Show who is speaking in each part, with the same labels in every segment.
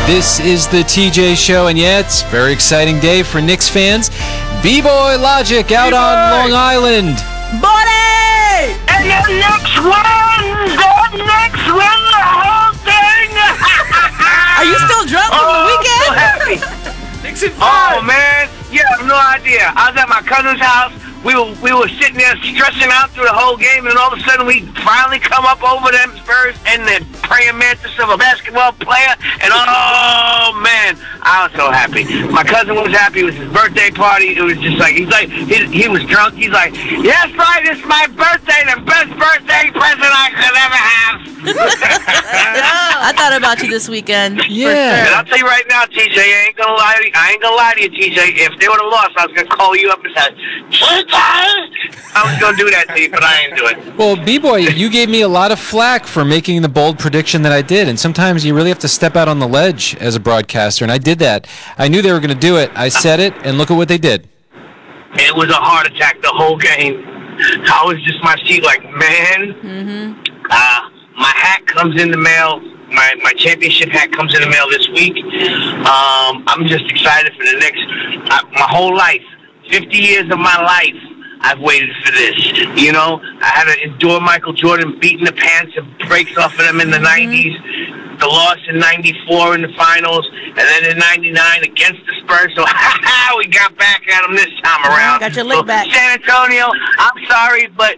Speaker 1: This is the TJ Show, and yeah, it's a very exciting day for Knicks fans. B-Boy Logic out on Long Island.
Speaker 2: Buddy! And the Knicks win! The Knicks win the whole thing!
Speaker 3: Are you still drunk from the weekend?
Speaker 2: So happy.
Speaker 3: Knicks and five.
Speaker 2: Oh, man. You have no idea. I was at my cousin's house. We were sitting there stressing out through the whole game, and all of a sudden we finally come up over them Spurs and the praying mantis of a basketball player, and oh man, I was so happy. My cousin was happy. It was his birthday party. It was just like he was drunk. He's like, "Yes, right, it's my birthday, the best birthday present I could ever have."
Speaker 3: I thought about you this weekend.
Speaker 1: Yeah.
Speaker 2: And I'll tell you right now, TJ, I ain't gonna lie to you, TJ. If they would have lost, I was gonna call you up and say, "TJ." I was gonna do that to you, but I ain't do it.
Speaker 1: Well, B-Boy, you gave me a lot of flack for making the bold prediction that I did, and sometimes you really have to step out on the ledge as a broadcaster, and I did that. I knew they were going to do it. I said it, and look at what they did.
Speaker 2: It was a heart attack the whole game. I was just my seat like, man. My hat comes in the mail. My championship hat comes in the mail this week. I'm just excited for the next. My whole life, 50 years of my life, I've waited for this. You know, I had to endure Michael Jordan beating the pants and breaks off of them in the 90s, the loss in 94 in the finals, and then in 99 against the Spurs. So, we got back at them this time around.
Speaker 3: Got your lick back.
Speaker 2: San Antonio, I'm sorry, but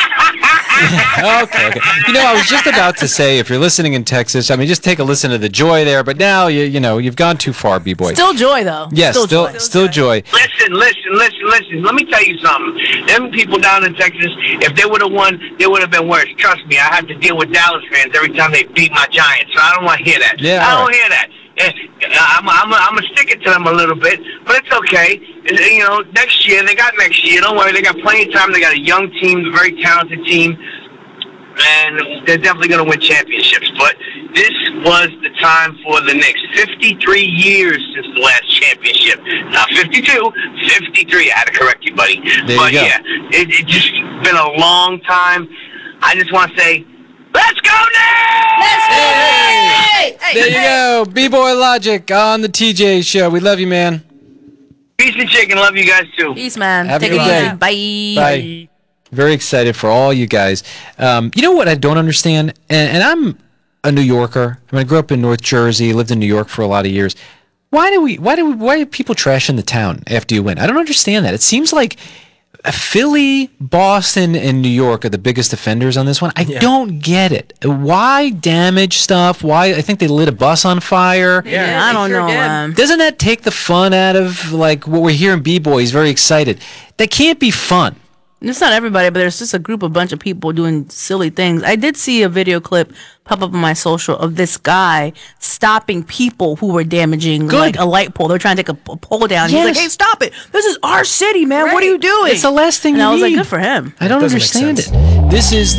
Speaker 1: Okay. You know, I was just about to say, if you're listening in Texas, I mean, just take a listen to the joy there. But now, you've gone too far, B-Boy.
Speaker 3: Still joy, though.
Speaker 1: Yes, still joy.
Speaker 2: Listen. Let me tell you something. Them people down in Texas, if they would have won, they would have been worse. Trust me, I have to deal with Dallas fans every time they beat my Giants, so I don't want to hear that.
Speaker 1: Yeah,
Speaker 2: I don't hear that. I'm going to stick it to them a little bit, but it's okay. Next year, they got next year. Don't worry, they got plenty of time. They got a young team, a very talented team, and they're definitely going to win championships. But this was the time for the Knicks. 53 years since the last championship. Not 52, 53. I had to correct you, buddy.
Speaker 1: There you go.
Speaker 2: Yeah, it just been a long time. I just want to say, let's go, Knicks!
Speaker 3: Hey!
Speaker 1: There you go. B-Boy Logic on the TJ Show. We love you, man.
Speaker 2: Peace and chicken. Love you guys, too.
Speaker 3: Peace, man.
Speaker 1: Have a
Speaker 3: Take
Speaker 1: good
Speaker 3: it
Speaker 1: day.
Speaker 3: easy. Bye.
Speaker 1: Bye. Very excited for all you guys. You know what I don't understand? And I'm a New Yorker. I grew up in North Jersey, lived in New York for a lot of years. Why are people trashing the town after you win? I don't understand that. It seems like Philly, Boston, and New York are the biggest offenders on this one. I don't get it. Why damage stuff? Why? I think they lit a bus on fire.
Speaker 3: Yeah, I don't know.
Speaker 1: Doesn't that take the fun out of what we're hearing? B-Boy, he's very excited. That can't be fun.
Speaker 3: It's not everybody, but there's just a bunch of people doing silly things. I did see a video clip pop up on my social of this guy stopping people who were damaging like a light pole. They're trying to take a pole down.
Speaker 1: Yes.
Speaker 3: He's like, "Hey, stop it! This is our city, man.
Speaker 4: Right.
Speaker 3: What are you doing?"
Speaker 1: It's the last thing
Speaker 3: and
Speaker 1: you
Speaker 3: I was
Speaker 1: need.
Speaker 3: like, "Good for him."
Speaker 1: I don't
Speaker 4: Doesn't make
Speaker 1: understand
Speaker 4: sense.
Speaker 1: it. This is